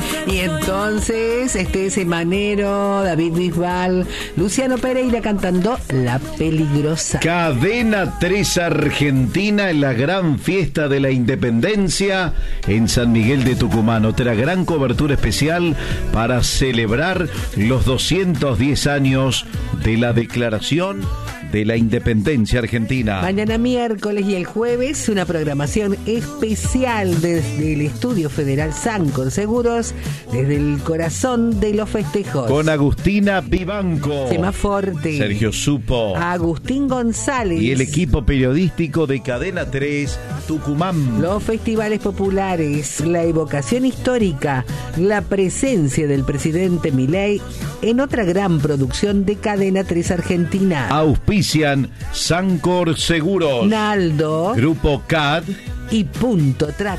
Y entonces, Semanero, David Bisbal, Luciano Pereira cantando La Peligrosa. Cadena 3 Argentina en la gran fiesta de la independencia en San Miguel de Tucumán. Otra gran cobertura especial para celebrar los 210 años de la Declaración de la Independencia Argentina. Mañana miércoles y el jueves una programación especial desde el Estudio Federal Sancor Seguros, desde el corazón de los festejos. Con Agustina Vivanco, Semaforte, Sergio Supo, Agustín González y el equipo periodístico de Cadena 3 Tucumán. Los festivales populares, la evocación histórica, la presencia del presidente Milei en otra gran producción de Cadena 3 Argentina. Auspician Sancor Seguros, Naldo, Grupo CAD y Punto Track.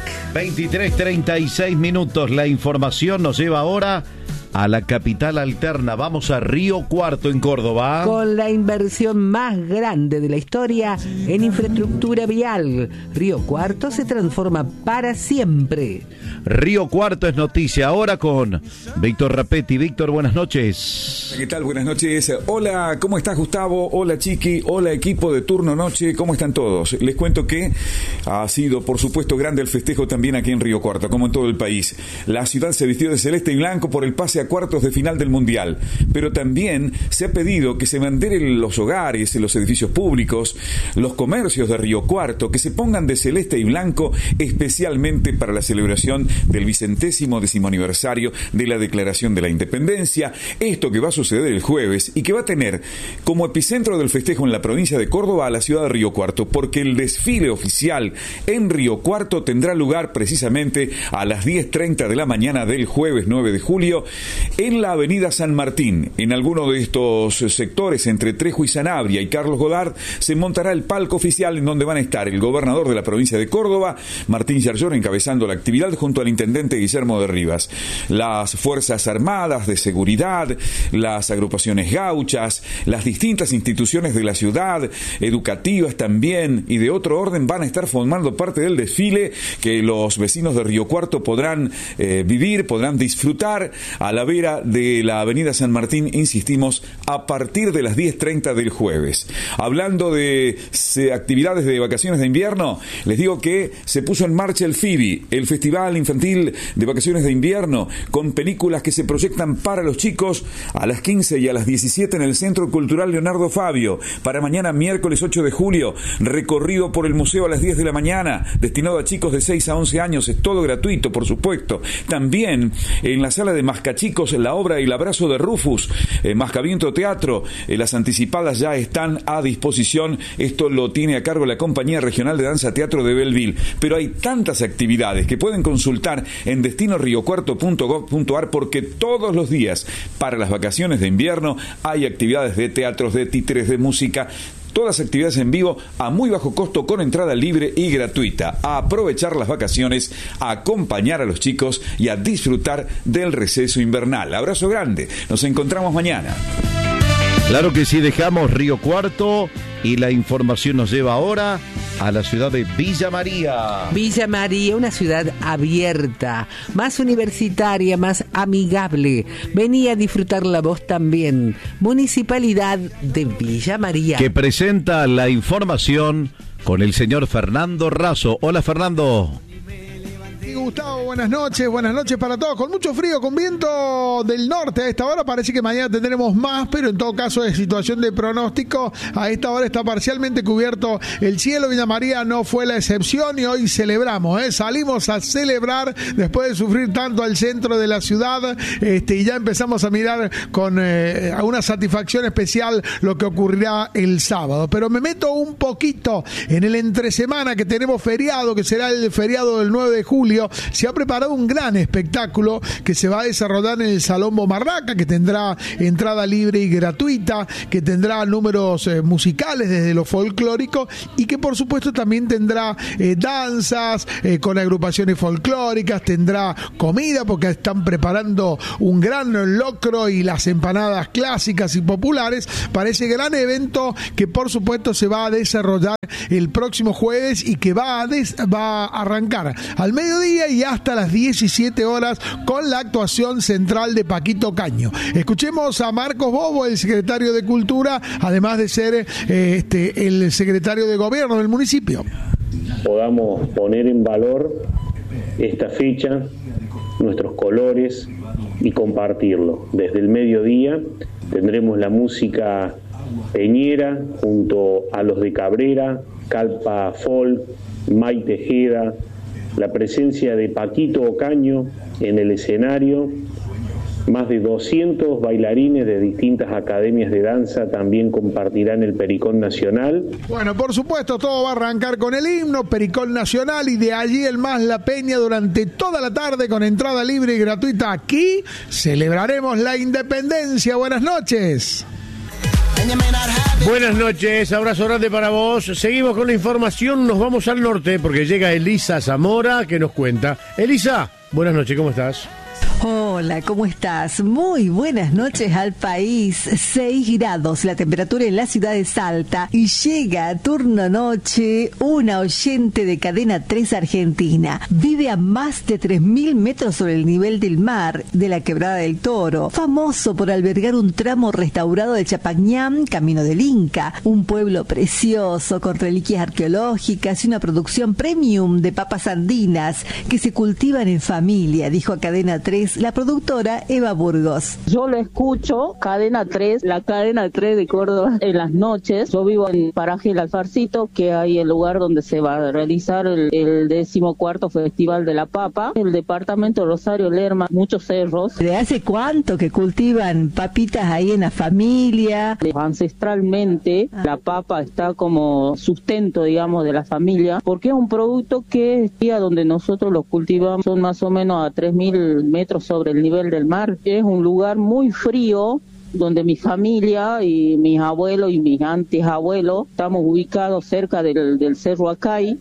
23:36 minutos. La información nos lleva ahora a la capital alterna. Vamos a Río Cuarto, en Córdoba. Con la inversión más grande de la historia en infraestructura vial, Río Cuarto se transforma para siempre. Río Cuarto es noticia ahora con Víctor Rapetti. Víctor, buenas noches. ¿Qué tal? Buenas noches. Hola, ¿cómo estás, Gustavo? Hola, Chiqui. Hola, equipo de Turno Noche. ¿Cómo están todos? Les cuento que ha sido, por supuesto, grande el festejo también aquí en Río Cuarto, como en todo el país. La ciudad se vistió de celeste y blanco por el pase a cuartos de final del Mundial, pero también se ha pedido que se banderen los hogares, los edificios públicos, los comercios de Río Cuarto, que se pongan de celeste y blanco especialmente para la celebración del 110º aniversario de la Declaración de la Independencia. Esto que va a suceder el jueves y que va a tener como epicentro del festejo en la provincia de Córdoba a la ciudad de Río Cuarto, porque el desfile oficial en Río Cuarto tendrá lugar precisamente a las 10:30 de la mañana del jueves 9 de julio en la avenida San Martín. En alguno de estos sectores, entre Trejo y Sanabria y Carlos Godard, se montará el palco oficial en donde van a estar el gobernador de la provincia de Córdoba, Martín Yarlor, encabezando la actividad junto al intendente Guillermo de Rivas. Las Fuerzas Armadas de Seguridad, las agrupaciones gauchas, las distintas instituciones de la ciudad, educativas también y de otro orden, van a estar formando parte del desfile que los vecinos de Río Cuarto podrán vivir, podrán disfrutar a la vera de la avenida San Martín, insistimos, a partir de las 10:30 del jueves. Hablando de actividades de vacaciones de invierno, les digo que se puso en marcha el FIBI, el Festival Infantil de Vacaciones de Invierno, con películas que se proyectan para los chicos a las 15 y a las 17 en el Centro Cultural Leonardo Fabio. Para mañana, miércoles 8 de julio, recorrido por el museo a las 10 de la mañana, destinado a chicos de 6 a 11 años, es todo gratuito, por supuesto. También en la sala de Mascachicos, la obra El abrazo de Rufus, Mascaviento Teatro, las anticipadas ya están a disposición. Esto lo tiene a cargo la Compañía Regional de Danza Teatro de Belleville, pero hay tantas actividades que pueden consultar en destinoriocuarto.gov.ar, porque todos los días para las vacaciones de invierno hay actividades de teatros, de títeres, de música, todas actividades en vivo a muy bajo costo, con entrada libre y gratuita. A aprovechar las vacaciones, a acompañar a los chicos y a disfrutar del receso invernal. Abrazo grande, nos encontramos mañana. Claro que sí, dejamos Río Cuarto y la información nos lleva ahora a la ciudad de Villa María. Villa María, una ciudad abierta, más universitaria, más amigable. Vení a disfrutarla vos también. Municipalidad de Villa María. Que presenta la información con el señor Fernando Razo. Hola, Fernando. Gustavo, buenas noches para todos. Con mucho frío, con viento del norte a esta hora. Parece que mañana tendremos más, pero en todo caso es situación de pronóstico. A esta hora está parcialmente cubierto el cielo. Villa María no fue la excepción y hoy celebramos, salimos a celebrar después de sufrir tanto al centro de la ciudad, y ya empezamos a mirar con una satisfacción especial lo que ocurrirá el sábado. Pero me meto un poquito en el entresemana, que tenemos feriado, que será el feriado del 9 de julio. Se ha preparado un gran espectáculo que se va a desarrollar en el Salón Bomarraca, que tendrá entrada libre y gratuita, que tendrá números musicales desde lo folclórico, y que por supuesto también tendrá danzas con agrupaciones folclóricas, tendrá comida porque están preparando un gran locro y las empanadas clásicas y populares para ese gran evento que por supuesto se va a desarrollar el próximo jueves y que va a arrancar al mediodía media y hasta las 17 horas con la actuación central de Paquito Caño. Escuchemos a Marcos Bobo, el secretario de Cultura, además de ser el secretario de Gobierno del municipio. Podamos poner en valor esta fecha, nuestros colores y compartirlo. Desde el mediodía tendremos la música peñera junto a los de Cabrera, Calpa Folk, May Tejeda, la presencia de Paquito Ocaño en el escenario, más de 200 bailarines de distintas academias de danza también compartirán el Pericón Nacional. Bueno, por supuesto, todo va a arrancar con el himno, Pericón Nacional, y de allí el Más La Peña durante toda la tarde con entrada libre y gratuita. Aquí celebraremos la independencia. Buenas noches. Buenas noches, abrazo grande para vos. Seguimos con la información, nos vamos al norte porque llega Elisa Zamora que nos cuenta. Elisa, buenas noches, ¿cómo estás? Hola, ¿cómo estás? Muy buenas noches al país. 6 grados la temperatura en la ciudad de Salta y llega a turno noche una oyente de Cadena 3 Argentina. Vive a más de 3.000 metros sobre el nivel del mar de la Quebrada del Toro, famoso por albergar un tramo restaurado de Chapañán, Camino del Inca, un pueblo precioso con reliquias arqueológicas y una producción premium de papas andinas que se cultivan en familia, dijo a Cadena 3 la productora Eva Burgos. Yo lo escucho, Cadena 3, la Cadena 3 de Córdoba en las noches. Yo vivo en Paraje El Alfarcito, que hay el lugar donde se va a realizar el 14º Festival de la Papa. El departamento Rosario Lerma, muchos cerros. ¿De hace cuánto que cultivan papitas ahí en la familia? Ancestralmente, la papa está como sustento, digamos, de la familia, porque es un producto que donde nosotros los cultivamos son más o menos a 3.000 metros sobre el nivel del mar. Es un lugar muy frío donde mi familia y mis abuelos y mis anteabuelos estamos ubicados cerca del Cerro Acay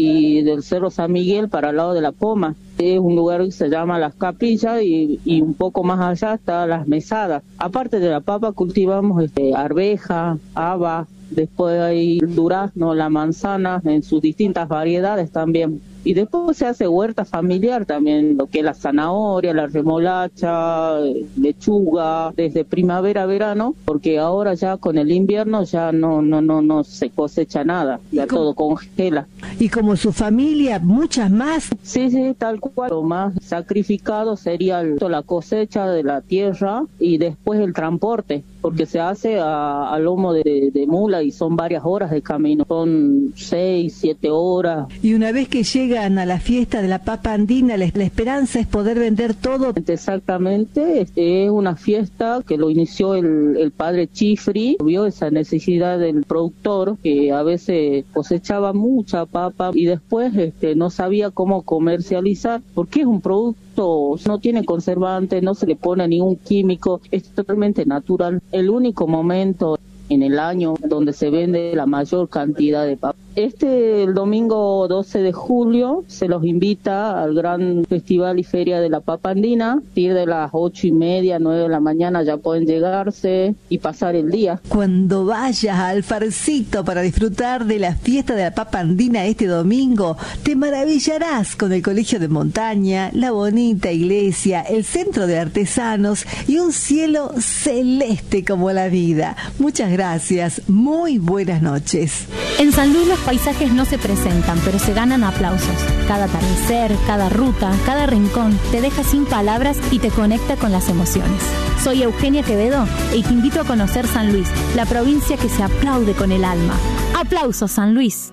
y del Cerro San Miguel para el lado de la Poma. Es un lugar que se llama Las Capillas y un poco más allá está Las Mesadas. Aparte de la papa cultivamos arveja, haba, después hay el durazno, la manzana en sus distintas variedades también. Y después se hace huerta familiar también, lo que es la zanahoria, la remolacha, lechuga, desde primavera a verano, porque ahora ya con el invierno ya no se cosecha nada, ya todo congela. Y como su familia, muchas más. Sí, tal cual. Lo más sacrificado sería la cosecha de la tierra y después el transporte, porque se hace a lomo de mula y son varias horas de camino, son 6, 7 horas. Y una vez que llegan a la fiesta de la papa andina, la esperanza es poder vender todo. Exactamente, es una fiesta que lo inició el padre Chifri, vio esa necesidad del productor que a veces cosechaba mucha papa y después no sabía cómo comercializar, porque es un producto, no tiene conservante, no se le pone ningún químico, es totalmente natural. El único momento en el año donde se vende la mayor cantidad de papa. El domingo 12 de julio se los invita al gran festival y feria de la papa andina. A partir de las 8:30, 9 de la mañana ya pueden llegarse y pasar el día. Cuando vayas al Alfarcito para disfrutar de la fiesta de la papa andina este domingo, te maravillarás con el colegio de montaña, la bonita iglesia, el centro de artesanos y un cielo celeste como la vida. Muchas gracias, muy buenas noches. En San Luis los paisajes no se presentan, pero se ganan aplausos. Cada atardecer, cada ruta, cada rincón te deja sin palabras y te conecta con las emociones. Soy Eugenia Quevedo y te invito a conocer San Luis, la provincia que se aplaude con el alma. ¡Aplausos, San Luis!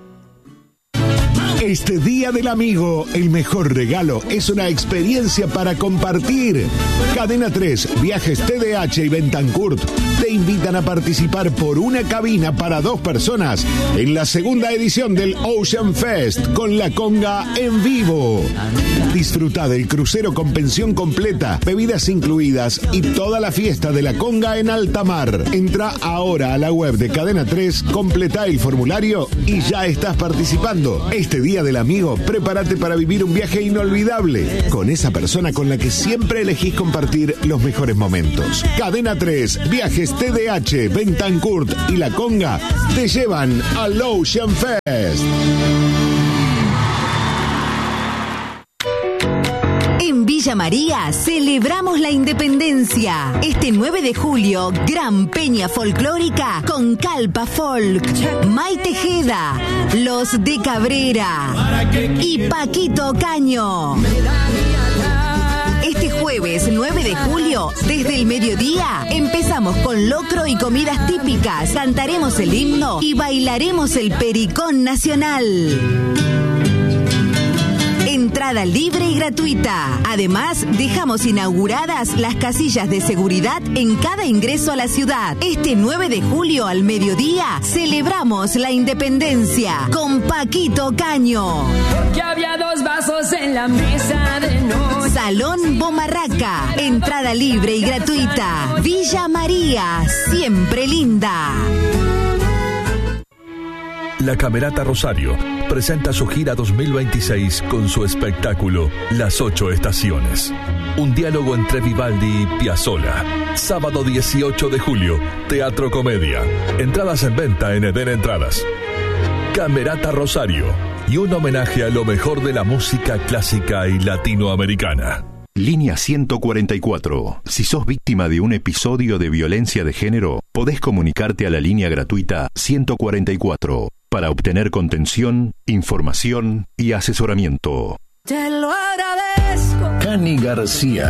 Este Día del Amigo, el mejor regalo es una experiencia para compartir. Cadena 3, Viajes TDH y Bentancurt te invitan a participar por una cabina para 2 personas en la segunda edición del Ocean Fest con la conga en vivo. Disfruta del crucero con pensión completa, bebidas incluidas y toda la fiesta de la conga en alta mar. Entra ahora a la web de Cadena 3, completa el formulario y ya estás participando. Este Día del Amigo, prepárate para vivir un viaje inolvidable con esa persona con la que siempre elegís compartir los mejores momentos. Cadena 3, Viajes TDH, Bentancurt y La Conga te llevan al Ocean Fest. Villa María celebramos la independencia. Este 9 de julio, gran peña folclórica con Calpa Folk, May Tejeda, Los de Cabrera y Paquito Caño. Este jueves 9 de julio, desde el mediodía, empezamos con locro y comidas típicas, cantaremos el himno y bailaremos el pericón nacional. Entrada libre y gratuita. Además, dejamos inauguradas las casillas de seguridad en cada ingreso a la ciudad. Este 9 de julio al mediodía, celebramos la independencia con Paquito Caño. Porque había 2 vasos en la mesa de noche. Salón Bomarraca. Entrada libre y gratuita. Villa María, siempre linda. La Camerata Rosario presenta su gira 2026 con su espectáculo Las 8 Estaciones. Un diálogo entre Vivaldi y Piazzolla. Sábado 18 de julio, Teatro Comedia. Entradas en venta en Eden Entradas. Camerata Rosario y un homenaje a lo mejor de la música clásica y latinoamericana. Línea 144. Si sos víctima de un episodio de violencia de género, podés comunicarte a la línea gratuita 144 para obtener contención, información y asesoramiento. Te lo agradezco. Cani García.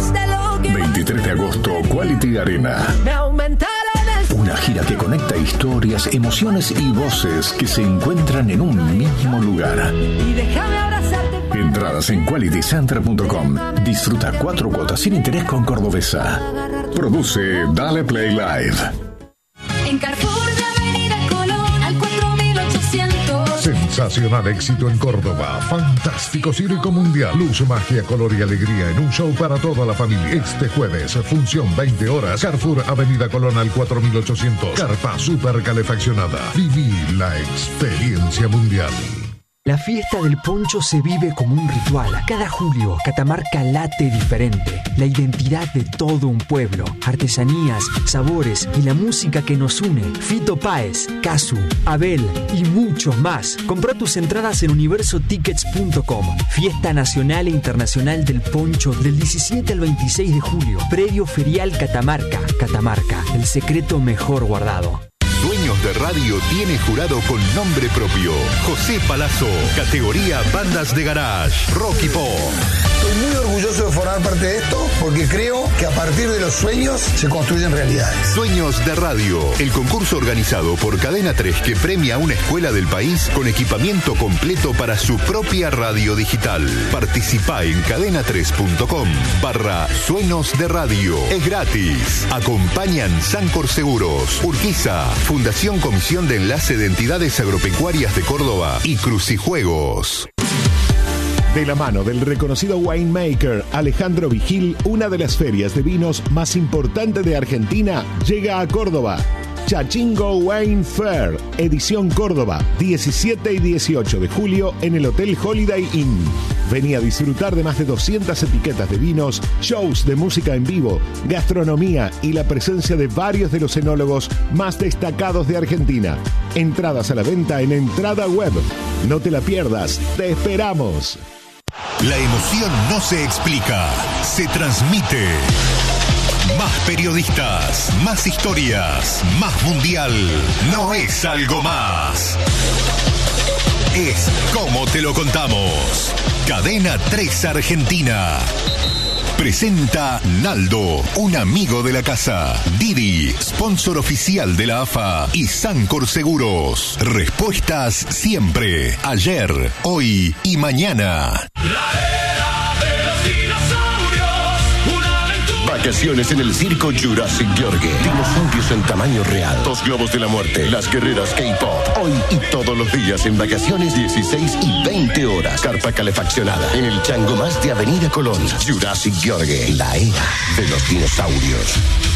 23 de agosto, Quality Arena. Me aumentaron el... Una gira que conecta historias, emociones y voces que se encuentran en un mismo lugar. Y déjame abrazarte. Entradas en qualitycenter.com. Disfruta 4 cuotas sin interés con Cordobesa. Produce Dale Play Live. En Carrefour de Avenida Colón al 4800. Sensacional éxito en Córdoba. Fantástico circo mundial. Luz, magia, color y alegría en un show para toda la familia. Este jueves, función 20 horas. Carrefour Avenida Colón al 4800. Carpa super calefaccionada. Viví la experiencia mundial. La fiesta del poncho se vive como un ritual. Cada julio, Catamarca late diferente. La identidad de todo un pueblo. Artesanías, sabores y la música que nos une. Fito Páez, Casu, Abel y muchos más. Compra tus entradas en universotickets.com. Fiesta nacional e internacional del poncho del 17 al 26 de julio. Predio Ferial Catamarca. Catamarca, el secreto mejor guardado. Dueños de Radio tiene jurado con nombre propio. José Palazzo, categoría Bandas de Garage, Rock y Pop. Estoy muy orgulloso de formar parte de esto porque creo que a partir de los sueños se construyen realidades. Dueños de Radio, el concurso organizado por Cadena 3 que premia a una escuela del país con equipamiento completo para su propia radio digital. Participa en cadena3.com/Sueños de Radio. Es gratis. Acompañan Sancor Seguros, Urquiza, Fundación Comisión de Enlace de Entidades Agropecuarias de Córdoba y Crucijuegos. De la mano del reconocido winemaker Alejandro Vigil, una de las ferias de vinos más importantes de Argentina llega a Córdoba. Chachingo Wine Fair, edición Córdoba, 17 y 18 de julio en el Hotel Holiday Inn. Vení a disfrutar de más de 200 etiquetas de vinos, shows de música en vivo, gastronomía y la presencia de varios de los enólogos más destacados de Argentina. Entradas a la venta en Entrada Web. No te la pierdas, te esperamos. La emoción no se explica, se transmite. Más periodistas, más historias, más mundial. No es algo más. Es como te lo contamos. Cadena 3 Argentina. Presenta Naldo, un amigo de la casa. Didi, sponsor oficial de la AFA. Y Sancor Seguros. Respuestas siempre. Ayer, hoy y mañana. Vacaciones en el circo Jurassic George. Dinosaurios en tamaño real. 2 globos de la muerte. Las guerreras K-pop. Hoy y todos los días en vacaciones 16 y 20 horas. Carpa calefaccionada. En el Chango Más de Avenida Colón. Jurassic George. La era de los dinosaurios.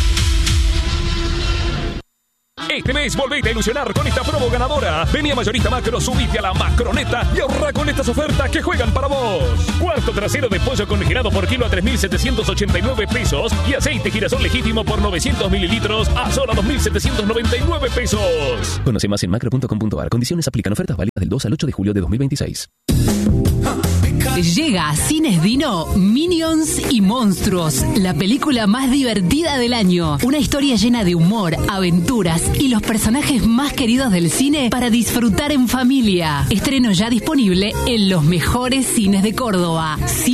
Este mes volvete a ilusionar con esta promo ganadora. Vení a Mayorista Macro, subite a la macroneta y ahorra con estas ofertas que juegan para vos. Cuarto trasero de pollo congelado por kilo a 3.789 pesos y aceite girasol legítimo por 900 mililitros a solo 2.799 pesos. Conoce más en macro.com.ar. Condiciones aplican. Ofertas válidas del 2 al 8 de julio de 2026. Llega a Cines Dino Minions y Monstruos, la película más divertida del año. Una historia llena de humor, aventuras y los personajes más queridos del cine para disfrutar en familia. Estreno ya disponible en los mejores cines de Córdoba.